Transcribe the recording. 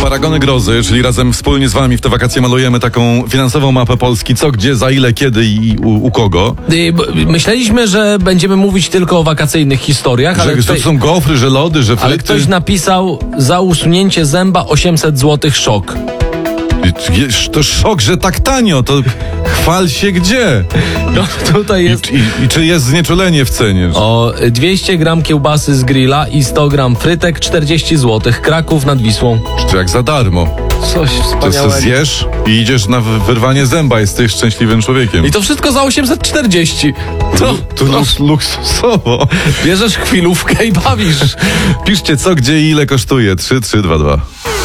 Paragony Grozy, czyli razem wspólnie z wami w te wakacje malujemy taką finansową mapę Polski, co, gdzie, za ile, kiedy i u kogo. Myśleliśmy, że będziemy mówić tylko o wakacyjnych historiach, ale Że to są gofry, że lody, że fryty. ale ktoś napisał: za usunięcie zęba 800 zł szok. To szok, że tak tanio, to chwal się gdzie. No, tutaj jest I czy jest znieczulenie w cenie? o 200 gram kiełbasy z grilla i 100 gram frytek 40 zł. Kraków nad Wisłą. Czy jak za darmo. Coś To wspaniałego. se zjesz i idziesz na wyrwanie zęba, jesteś szczęśliwym człowiekiem. I to wszystko za 840. To luksusowo. Bierzesz chwilówkę i bawisz. Piszcie co, gdzie i ile kosztuje. 3322.